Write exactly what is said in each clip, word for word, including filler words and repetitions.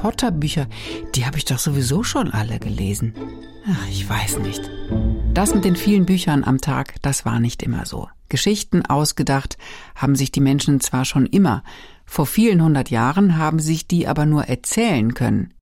Potter-Bücher, die habe ich doch sowieso schon alle gelesen. Ach, ich weiß nicht. Das mit den vielen Büchern am Tag, das war nicht immer so. Geschichten ausgedacht haben sich die Menschen zwar schon immer, vor vielen hundert Jahren haben sich die aber nur erzählen können.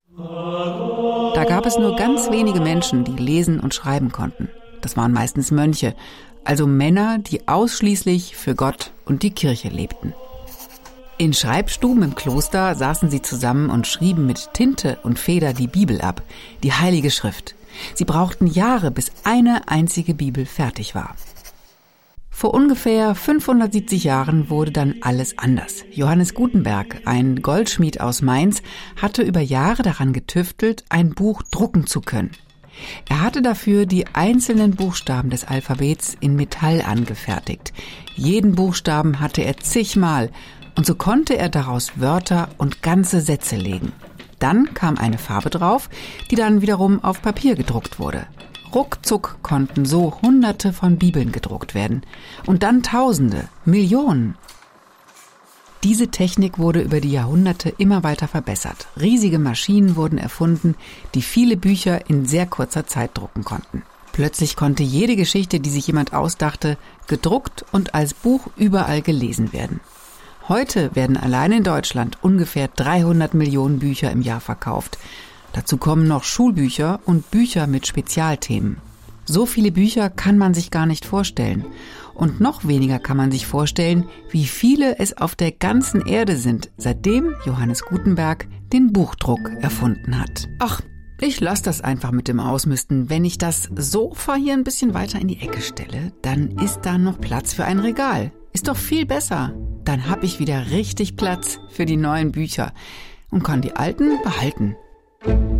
Da gab es nur ganz wenige Menschen, die lesen und schreiben konnten. Das waren meistens Mönche, also Männer, die ausschließlich für Gott und die Kirche lebten. In Schreibstuben im Kloster saßen sie zusammen und schrieben mit Tinte und Feder die Bibel ab, die Heilige Schrift. Sie brauchten Jahre, bis eine einzige Bibel fertig war. Vor ungefähr fünfhundertsiebzig Jahren wurde dann alles anders. Johannes Gutenberg, ein Goldschmied aus Mainz, hatte über Jahre daran getüftelt, ein Buch drucken zu können. Er hatte dafür die einzelnen Buchstaben des Alphabets in Metall angefertigt. Jeden Buchstaben hatte er zigmal und so konnte er daraus Wörter und ganze Sätze legen. Dann kam eine Farbe drauf, die dann wiederum auf Papier gedruckt wurde. Ruckzuck konnten so Hunderte von Bibeln gedruckt werden. Und dann Tausende, Millionen. Diese Technik wurde über die Jahrhunderte immer weiter verbessert. Riesige Maschinen wurden erfunden, die viele Bücher in sehr kurzer Zeit drucken konnten. Plötzlich konnte jede Geschichte, die sich jemand ausdachte, gedruckt und als Buch überall gelesen werden. Heute werden allein in Deutschland ungefähr dreihundert Millionen Bücher im Jahr verkauft. Dazu kommen noch Schulbücher und Bücher mit Spezialthemen. So viele Bücher kann man sich gar nicht vorstellen. Und noch weniger kann man sich vorstellen, wie viele es auf der ganzen Erde sind, seitdem Johannes Gutenberg den Buchdruck erfunden hat. Ach, ich lasse das einfach mit dem Ausmisten. Wenn ich das Sofa hier ein bisschen weiter in die Ecke stelle, dann ist da noch Platz für ein Regal. Ist doch viel besser. Dann habe ich wieder richtig Platz für die neuen Bücher und kann die alten behalten.